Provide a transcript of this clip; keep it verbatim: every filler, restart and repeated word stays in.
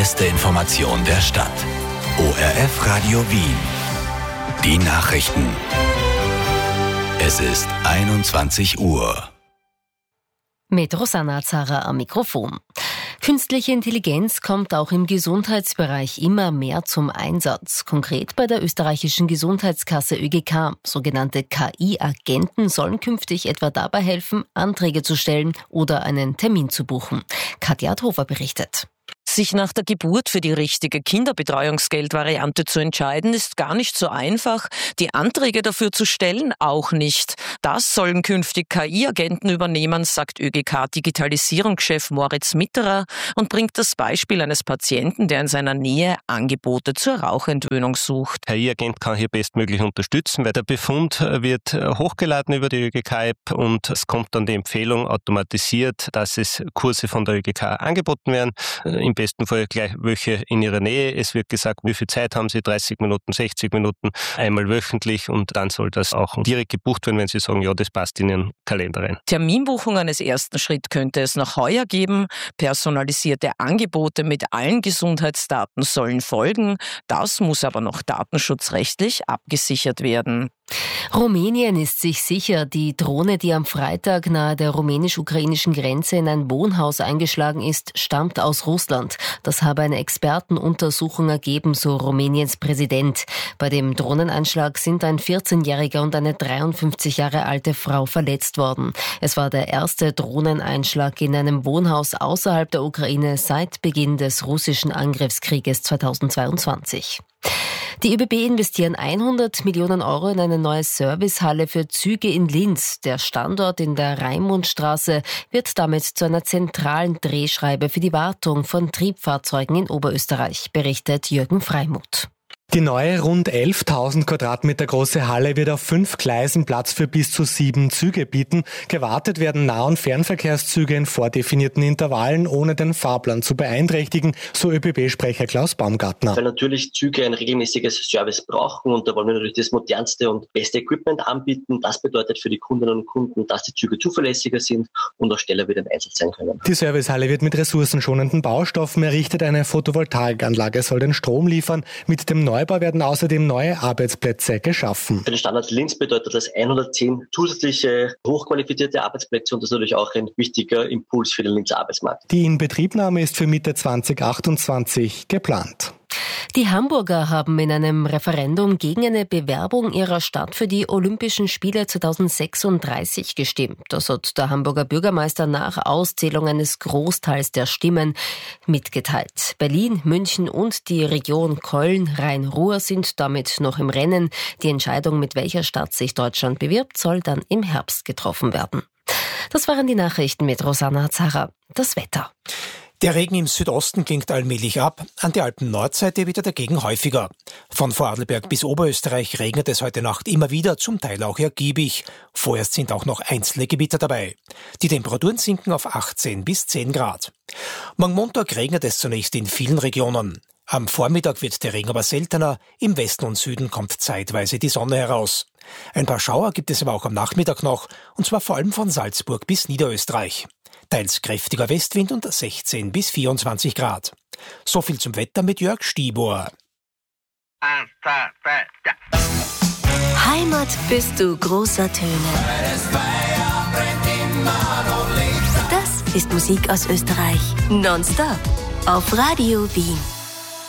beste Information der Stadt. O R F Radio Wien. Die Nachrichten. Es ist einundzwanzig Uhr. Mit Rosanna Zara am Mikrofon. Künstliche Intelligenz kommt auch im Gesundheitsbereich immer mehr zum Einsatz. Konkret bei der österreichischen Gesundheitskasse Ö G K. Sogenannte K I-Agenten sollen künftig etwa dabei helfen, Anträge zu stellen oder einen Termin zu buchen. Katja Adhofer berichtet. Sich nach der Geburt für die richtige Kinderbetreuungsgeldvariante zu entscheiden, ist gar nicht so einfach. Die Anträge dafür zu stellen, auch nicht. Das sollen künftig K I-Agenten übernehmen, sagt Ö G K-Digitalisierungschef Moritz Mitterer und bringt das Beispiel eines Patienten, der in seiner Nähe Angebote zur Rauchentwöhnung sucht. K I-Agent kann hier bestmöglich unterstützen, weil der Befund wird hochgeladen über die Ö G K-App und es kommt dann die Empfehlung automatisiert, dass es Kurse von der Ö G K angeboten werden. Im besten Fall gleich welche in ihrer Nähe. Es wird gesagt, wie viel Zeit haben Sie? dreißig Minuten, sechzig Minuten, einmal wöchentlich und dann soll das auch direkt gebucht werden, wenn Sie sagen, ja, das passt in Ihren Kalender rein. Terminbuchung eines ersten Schritt könnte es noch heuer geben. Personalisierte Angebote mit allen Gesundheitsdaten sollen folgen. Das muss aber noch datenschutzrechtlich abgesichert werden. Rumänien ist sich sicher, die Drohne, die am Freitag nahe der rumänisch-ukrainischen Grenze in ein Wohnhaus eingeschlagen ist, stammt aus Russland. Das habe eine Expertenuntersuchung ergeben, so Rumäniens Präsident. Bei dem Drohneneinschlag sind ein vierzehnjähriger und eine dreiundfünfzig Jahre alte Frau verletzt worden. Es war der erste Drohneneinschlag in einem Wohnhaus außerhalb der Ukraine seit Beginn des russischen Angriffskrieges zweitausendzweiundzwanzig. Die ÖBB investieren hundert Millionen Euro in eine neue Servicehalle für Züge in Linz. Der Standort in der Raimundstraße wird damit zu einer zentralen Drehscheibe für die Wartung von Triebfahrzeugen in Oberösterreich, berichtet Jürgen Freimuth. Die neue rund elftausend Quadratmeter große Halle wird auf fünf Gleisen Platz für bis zu sieben Züge bieten. Gewartet werden Nah- und Fernverkehrszüge in vordefinierten Intervallen, ohne den Fahrplan zu beeinträchtigen, so ÖBB-Sprecher Klaus Baumgartner. Weil natürlich Züge ein regelmäßiges Service brauchen und da wollen wir natürlich das modernste und beste Equipment anbieten. Das bedeutet für die Kundinnen und Kunden, dass die Züge zuverlässiger sind und auch schneller wieder im Einsatz sein können. Die Servicehalle wird mit ressourcenschonenden Baustoffen errichtet. Eine Photovoltaikanlage soll den Strom liefern. Mit dem Neubau werden außerdem neue Arbeitsplätze geschaffen. Für den Standort Linz bedeutet das hundertzehn zusätzliche hochqualifizierte Arbeitsplätze und das ist natürlich auch ein wichtiger Impuls für den Linzer Arbeitsmarkt. Die Inbetriebnahme ist für Mitte zweitausendachtundzwanzig geplant. Die Hamburger haben in einem Referendum gegen eine Bewerbung ihrer Stadt für die Olympischen Spiele zweitausendsechsunddreißig gestimmt. Das hat der Hamburger Bürgermeister nach Auszählung eines Großteils der Stimmen mitgeteilt. Berlin, München und die Region Köln-Rhein-Ruhr sind damit noch im Rennen. Die Entscheidung, mit welcher Stadt sich Deutschland bewirbt, soll dann im Herbst getroffen werden. Das waren die Nachrichten mit Rosanna Zara. Das Wetter. Der Regen im Südosten klingt allmählich ab, an der Alpen-Nordseite wieder dagegen häufiger. Von Vorarlberg bis Oberösterreich regnet es heute Nacht immer wieder, zum Teil auch ergiebig. Vorerst sind auch noch einzelne Gewitter dabei. Die Temperaturen sinken auf achtzehn bis zehn Grad. Morgen Montag regnet es zunächst in vielen Regionen. Am Vormittag wird der Regen aber seltener, im Westen und Süden kommt zeitweise die Sonne heraus. Ein paar Schauer gibt es aber auch am Nachmittag noch, und zwar vor allem von Salzburg bis Niederösterreich. Teils kräftiger Westwind und sechzehn bis vierundzwanzig Grad. So viel zum Wetter mit Jörg Stibor. Eins, zwei, drei, ja. Heimat bist du großer Töne. Das ist Musik aus Österreich. Nonstop auf Radio Wien.